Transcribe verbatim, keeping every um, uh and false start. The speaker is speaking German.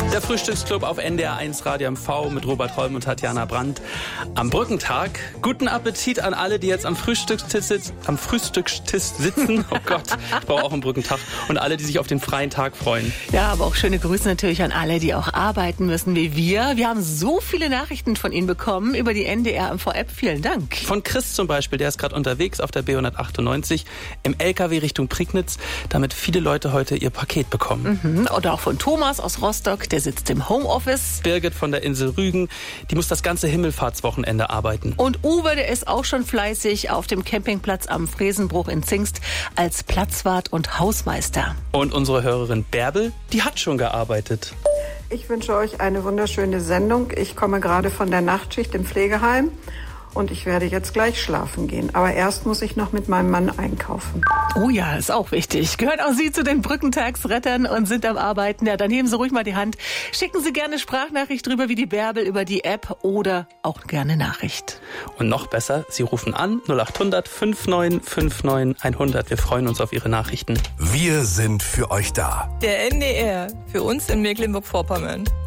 Der Frühstücksclub auf N D R eins Radio M V mit Robert Holm und Tatjana Brandt am Brückentag. Guten Appetit an alle, die jetzt am Frühstückstisch, sitz, am Frühstückstisch sitzen. Oh Gott, ich brauche auch einen Brückentag. Und alle, die sich auf den freien Tag freuen. Ja, aber auch schöne Grüße natürlich an alle, die auch arbeiten müssen wie wir. Wir haben so viele Nachrichten von Ihnen bekommen über die N D R M V-App. Vielen Dank. Von Chris zum Beispiel, der ist gerade unterwegs auf der B hundertachtundneunzig im L K W Richtung Prignitz, damit viele Leute heute ihr Paket bekommen. Mhm. Oder auch von Thomas aus Rostock, der sitzt im Homeoffice. Birgit von der Insel Rügen, die muss das ganze Himmelfahrtswochenende arbeiten. Und Uwe, der ist auch schon fleißig auf dem Campingplatz am Fresenbruch in Zingst als Platzwart und Hausmeister. Und unsere Hörerin Bärbel, die hat schon gearbeitet. Ich wünsche euch eine wunderschöne Sendung. Ich komme gerade von der Nachtschicht im Pflegeheim und ich werde jetzt gleich schlafen gehen. Aber erst muss ich noch mit meinem Mann einkaufen. Oh ja, ist auch wichtig. Gehören auch Sie zu den Brückentagsrettern und sind am Arbeiten? Ja, dann heben Sie ruhig mal die Hand. Schicken Sie gerne Sprachnachricht drüber wie die Bärbel über die App oder auch gerne Nachricht. Und noch besser, Sie rufen an null acht hundert neunundfünfzig neunundfünfzig hundert. Wir freuen uns auf Ihre Nachrichten. Wir sind für euch da. Der N D R, für uns in Mecklenburg-Vorpommern.